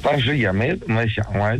当时也没怎么想嘛，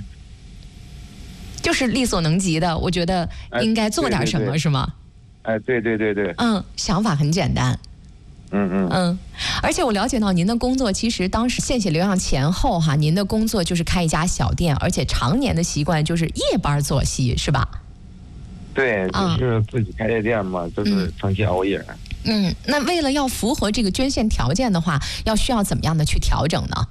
就是力所能及的，我觉得应该做点什么，是吗？ 对。 想法很简单。而且我了解到您的工作，其实当时献血流漾前后哈，您的工作就是开一家小店，而且常年的习惯就是夜班作息，是吧？ 对，就是自己开的店嘛，就是长期熬夜。 那为了要符合这个捐献条件的话，需要怎么样的去调整呢？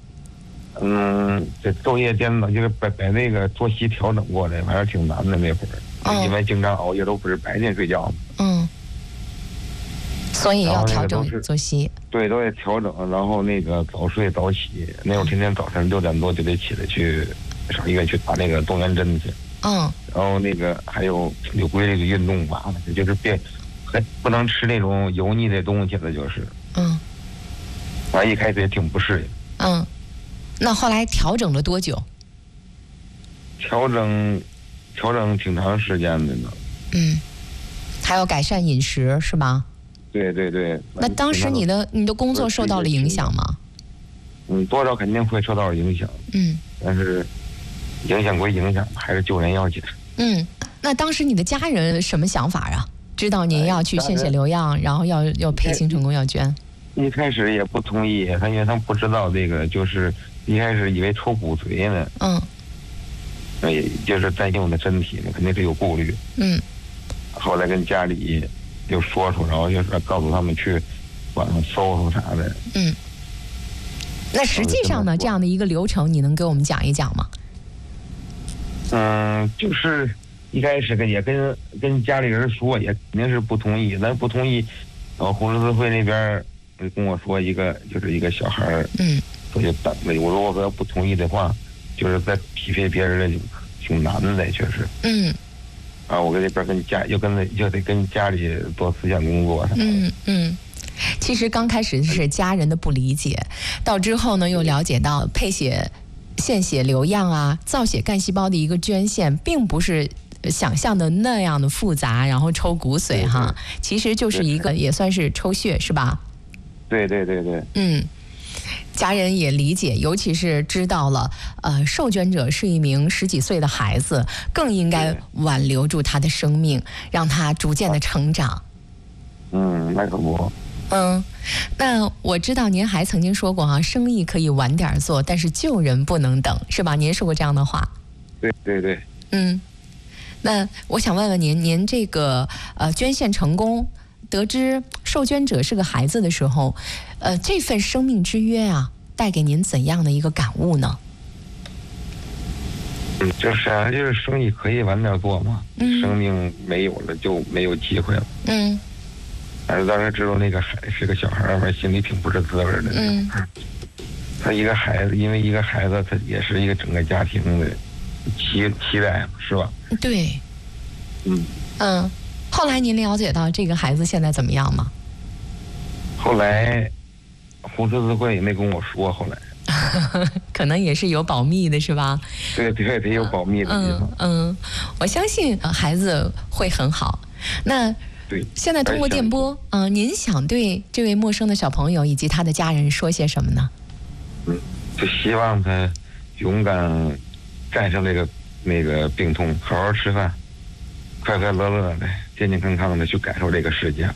这昼夜颠倒，就是把那个作息调整过来，反正挺难的那会儿，因为经常熬夜，都不是白天睡觉嘛。 所以要调整作息。 对，都得调整，然后那个早睡早起，那会儿天天早晨6点多就得起来去上医院去打那个动员针去。然后那个还有规律的运动吧，就是不能吃那种油腻的东西了，就是。反正一开始也挺不适应。 那后来调整了多久？ 调整挺长时间的呢。 还要改善饮食是吧？ 对。 那当时你的工作受到了影响吗？ 多少肯定会受到影响。但是影响归影响，还是救人要紧。 那当时你的家人什么想法啊？知道您要去献血留样，然后要配型成功要捐。 一开始也不同意，因为他不知道这个，就是一开始以为抽骨髓呢。就是担心我的身体呢，肯定是有顾虑。后来跟家里就说，然后就是告诉他们去网上搜搜啥的。 那实际上呢，这样的一个流程，你能给我们讲一讲吗？ 就是一开始也跟家里人说，也肯定是不同意，但不同意，然后红十字会那边跟我说一个小孩儿，所以等着。我如果要不同意的话，就是在匹配别人的挺难的，确实。我跟那边就得跟家里做思想工作。 其实刚开始是家人的不理解，到之后呢又了解到献血留样啊，造血干细胞的一个捐献，并不是想象的那样的复杂，然后抽骨髓哈，其实就是一个也算是抽血是吧？ 对。 家人也理解，尤其是知道了受捐者是一名10几岁的孩子，更应该挽留住他的生命，让他逐渐的成长。 那可不。 那我知道您还曾经说过生意可以晚点做，但是救人不能等，是吧？您说过这样的话。 对。 那我想问问您这个捐献成功，得知受捐者是个孩子的时候，这份生命之约带给您怎样的一个感悟呢？ 就是生意可以晚点做嘛，生命没有了就没有机会了。但是当时知道那个是个小孩嘛，心里挺不是滋味的。他一个孩子，因为一个孩子，他也是一个整个家庭的期待，是吧？ 对。后来您了解到这个孩子现在怎么样吗？ 后来红十字会也没跟我说，后来可能也是有保密的，是吧？ 对，得有保密的地方。 我相信孩子会很好。那对， 现在通过电波，您想对这位陌生的小朋友以及他的家人说些什么呢？ 就希望他勇敢战胜那个病痛，好好吃饭，快快乐乐的，健健康康的去感受这个世界。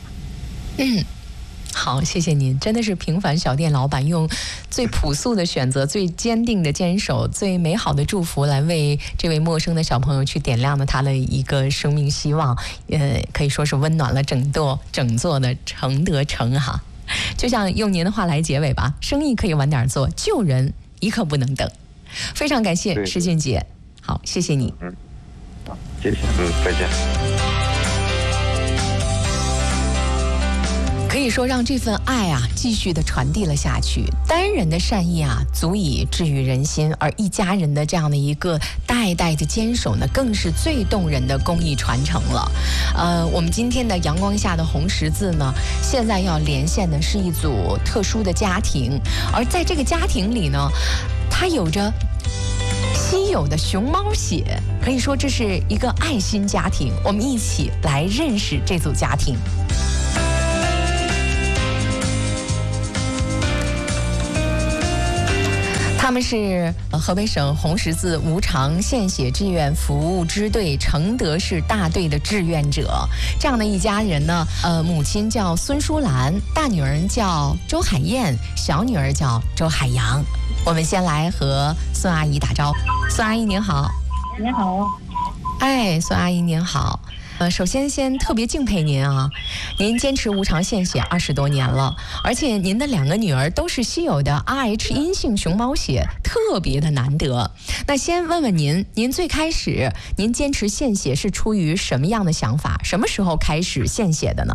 好，谢谢您，真的是平凡小店老板，用最朴素的选择、最坚定的坚守、最美好的祝福来为这位陌生的小朋友去点亮了他的一个生命希望，可以说是温暖了整座的承德城哈。就像用您的话来结尾吧，生意可以晚点做，救人一刻不能等。非常感谢施俊杰，好，谢谢你。 好，谢谢，再见。 可以说让这份爱继续的传递了下去，单人的善意足以治愈人心，而一家人的这样的一个代代的坚守呢，更是最动人的公益传承了。我们今天的阳光下的红十字呢，现在要连线的是一组特殊的家庭，而在这个家庭里呢，它有着稀有的熊猫血，可以说这是一个爱心家庭。我们一起来认识这组家庭。他他们是河北省红十字无偿献血志愿服务支队承德市大队的志愿者。这样的一家人呢，母亲叫孙淑兰，大女儿叫周海燕，小女儿叫周海洋。我们先来和孙阿姨打招呼。孙阿姨您好。 您好。 哎，孙阿姨您好。首先特别敬佩您啊，您坚持无偿献血20多年了，而且您的2个女儿都是稀有的 Rh 阴性熊猫血，特别的难得。那先问问您最开始您坚持献血是出于什么样的想法？什么时候开始献血的呢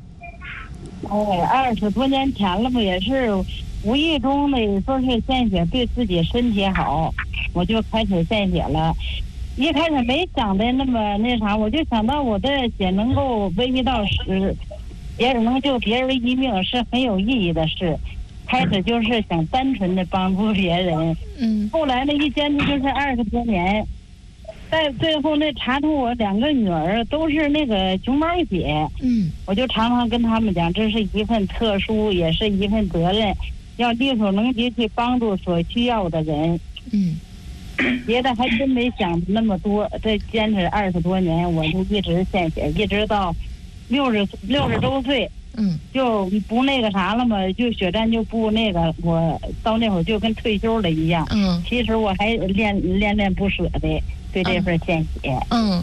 ？20多年前了吧，也是无意中的说是献血对自己身体好，我就开始献血了。一开始没想的那么那啥，我就想到我的血能够微一到10，也能救别人一命，是很有意义的事。开始就是想单纯的帮助别人，后来呢一坚持就是20多年，在最后那查出我2个女儿都是那个熊猫血，我就常常跟他们讲，这是一份特殊，也是一份责任，要力所能及去帮助所需要的人。别的还真没想那么多，这坚持20多年，我就一直献血，一直到60周岁，就不那个啥了嘛，就血站就不那个，我到那会儿就跟退休了一样。其实我还恋不舍的对这份献血。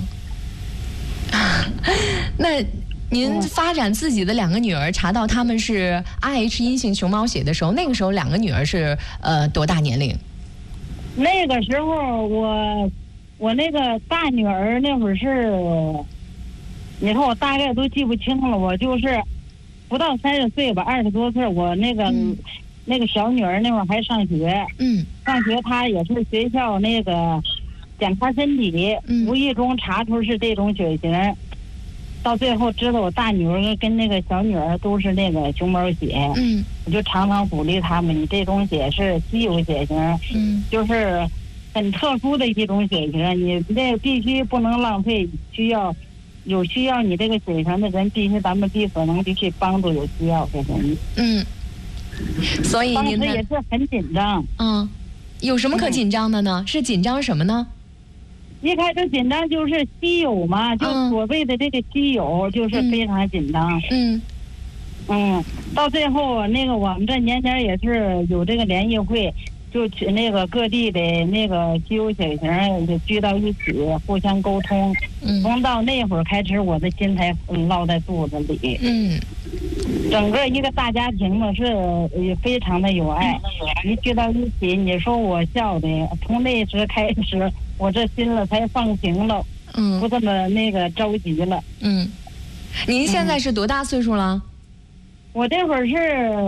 那您发展自己的2个女儿，查到她们是 Rh 阴性熊猫血的时候，那个时候2个女儿是多大年龄？ 那个时候我那个大女儿那会儿是，你说我大概都记不清了，我就是不到30岁吧，20多岁。我那个小女儿那会儿还上学，上学她也是学校那个检查身体，无意中查出是这种血型，到最后知道我大女儿跟那个小女儿都是那个熊猫血，我就常常鼓励他们，你这种血是稀有血型，就是很特殊的一种血型，你这必须不能浪费，需要你这个血型的人，必须咱们力所能及去帮助有需要的人。 所以您当时也是很紧张。 有什么可紧张的呢？是紧张什么呢？ 一开始紧张就是稀有嘛，就所谓的这个稀有，就是非常紧张。到最后那个我们这年也是有这个联谊会，就去那个各地的那个稀有血型就聚到一起，互相沟通。从到那会儿开始，我的心才落在肚子里。整个一个大家庭呢是非常的有爱，一聚到一起，你说我笑的，从那时开始，我这心了才放平了，不这么那个着急了。 您现在是多大岁数了？ 我这会儿是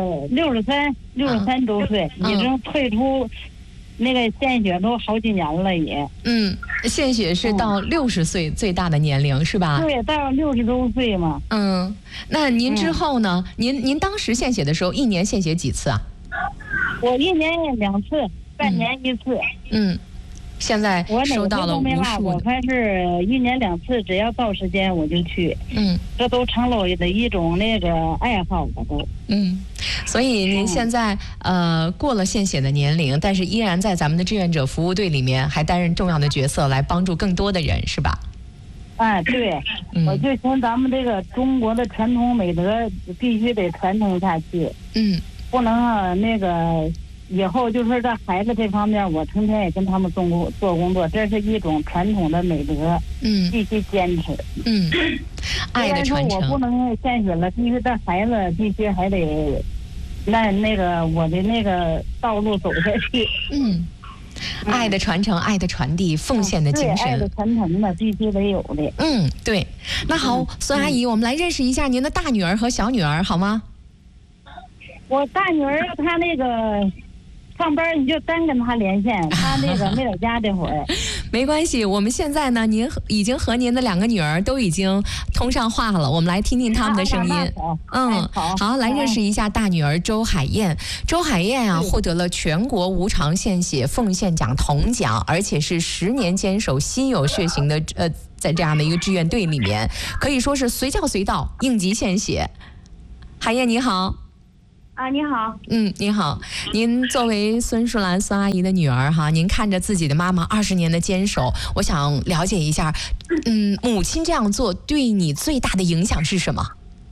63周岁，已经退出那个献血都好几年了也。 献血是到60岁最大的年龄是吧？ 对，到60周岁嘛。 那您之后呢？您当时献血的时候，一年献血几次啊？ 我1年2次，半年1次。 现在收到了无数的。 我还是1年2次，只要到时间我就去。这都成了我的一种那个爱好了都。 所以您现在过了献血的年龄，但是依然在咱们的志愿者服务队里面还担任重要的角色，来帮助更多的人，是吧？ 对，我就从咱们这个中国的传统美德必须得传承下去。不能那个。以后就说这孩子这方面，我成天也跟他们做工作，这是一种传统的美德，必须坚持。 爱的传承。 我不能献血了，必须这孩子必须还得那个我的那个道路走下去。 爱的传承，爱的传递，奉献的精神。 爱的传承呢，必须得有的。 对。那好，孙阿姨，我们来认识一下您的大女儿和小女儿，好吗？ 我大女儿她那个。上班你就单跟他连线，他那个没在家这会儿。 没关系，我们现在呢，您已经和您的2个女儿都已经通上话了，我们来听听他们的声音。好，来认识一下大女儿周海燕。周海燕啊，获得了全国无偿献血奉献奖铜奖，而且是10年坚守稀有血型的在这样的一个志愿队里面，可以说是随叫随到，应急献血。海燕你好。 啊，你好。 你好，您作为孙淑兰孙阿姨的女儿哈，您看着自己的妈妈20年的坚守，我想了解一下，母亲这样做对你最大的影响是什么？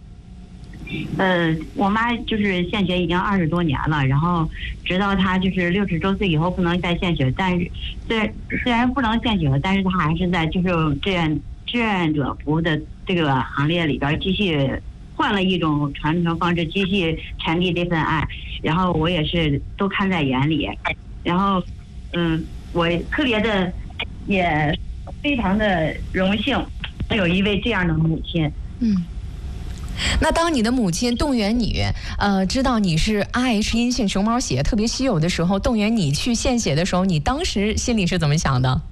我妈就是献血已经20多年了，然后直到她就是60周岁以后不能再献血，但是虽然不能献血了，但是她还是在就是志愿者服务的这个行列里边继续换了一种传承方式，继续传递这份爱，然后我也是都看在眼里，然后我特别的也非常的荣幸有一位这样的母亲。 那当你的母亲动员你，知道你是 RH 阴性熊猫血特别稀有的时候，动员你去献血的时候，你当时心里是怎么想的？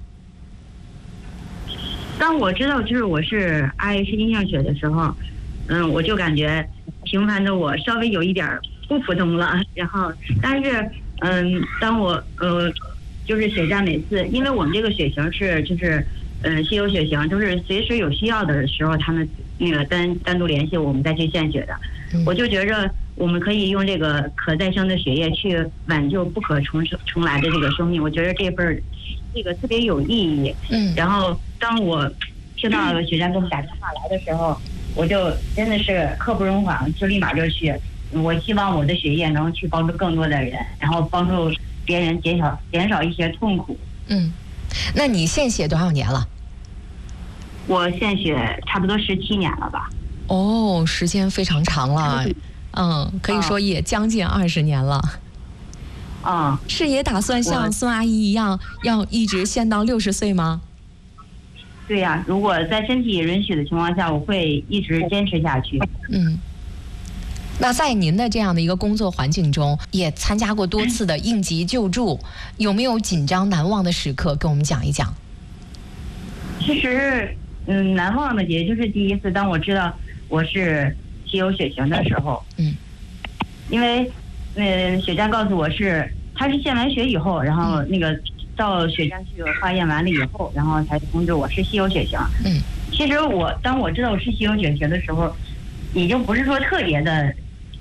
当我知道就是我是 RH 阴性血的时候，我就感觉平凡的我稍微有一点不普通了。然后，但是当我就是血站每次，因为我们这个血型是就是稀有血型，就是随时有需要的时候，他们那个单独联系我们再去献血的。我就觉着我们可以用这个可再生的血液去挽救不可重来的这个生命，我觉得这个特别有意义。然后当我听到血站给我们打电话来的时候，我就真的是刻不容缓，就立马就去。我希望我的血液能去帮助更多的人，然后帮助别人减少一些痛苦。 那你献血多少年了？ 我献血差不多17年了吧。 哦，时间非常长了。可以说也将近20年了。是也打算像孙阿姨一样，要一直献到60岁吗？ 对呀，如果在身体允许的情况下，我会一直坚持下去。 那在您的这样的一个工作环境中，也参加过多次的应急救助，有没有紧张难忘的时刻？跟我们讲一讲。 其实，难忘的也就是第一次，当我知道我是稀有血型的时候，因为血站告诉我他是献完血以后，然后那个到血站去化验完了以后，然后才通知我是稀有血型。其实当我知道我是稀有血型的时候，已经不是说特别的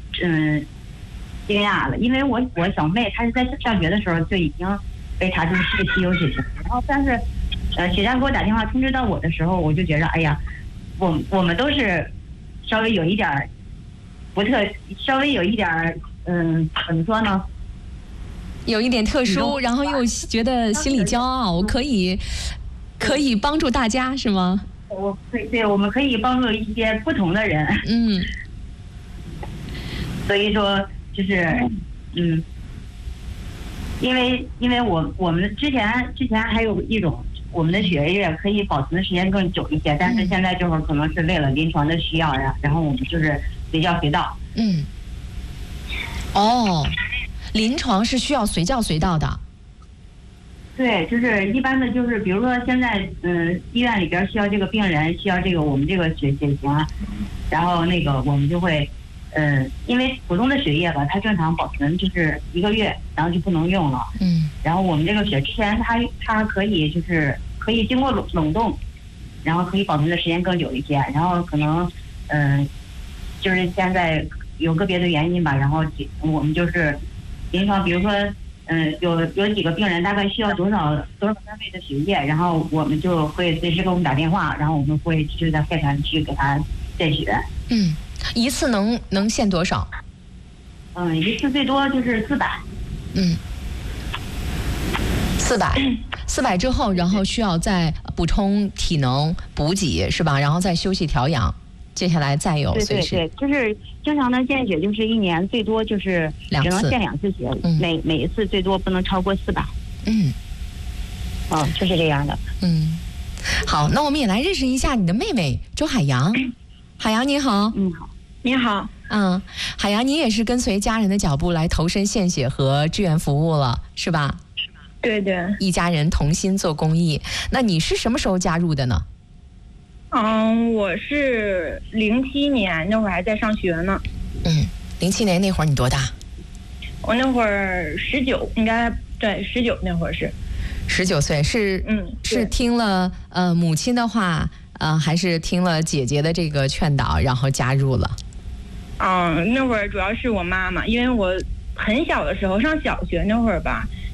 惊讶了，因为我小妹她是在上学的时候就已经被查出是稀有血型，然后但是血站给我打电话通知到我的时候，我就觉得哎呀，我们都是稍微有一点稍微有一点怎么说呢？ 有一点特殊，然后又觉得心里骄傲，可以帮助大家，是吗？ 对，我们可以帮助一些不同的人。所以说就是因为我们之前还有一种我们的血液可以保存的时间更久一些，但是现在就是可能是为了临床的需要呀，然后我们就是随叫随到。 临床是需要随叫随到的。 对，就是一般的，就是比如说现在医院里边需要这个病人，需要这个我们这个血型，然后那个我们就会因为普通的血液吧，它正常保存就是1个月，然后就不能用了。然后我们这个血之前它可以经过冷冻，然后可以保存的时间更久一些，然后可能就是现在有个别的原因吧，然后我们就是临床，比如说有几个病人大概需要多少单位的血液，然后我们就会随时给我们打电话，然后我们会就在会团去给他献血。 一次能献多少？ 一次最多就是400。 400之后，然后需要再补充体能补给是吧？然后再休息调养，接下来再有随时。 对，就是正常的献血就是1年最多就是只能献2次血，每一次最多不能超过400。就是这样的。 好，那我们也来认识一下你的妹妹周海洋。海洋你好。 好，你好。 海洋，你也是跟随家人的脚步来投身献血和志愿服务了，是吧？ 对， 一家人同心做公益。那你是什么时候加入的呢？ 我是07年，那会儿还在上学呢。 07年那会儿你多大？ 我那会儿19，应该对，19那会儿是。 19岁是听了母亲的话，还是听了姐姐的这个劝导，然后加入了？ 那会儿主要是我妈妈，因为我很小的时候上小学那会儿吧，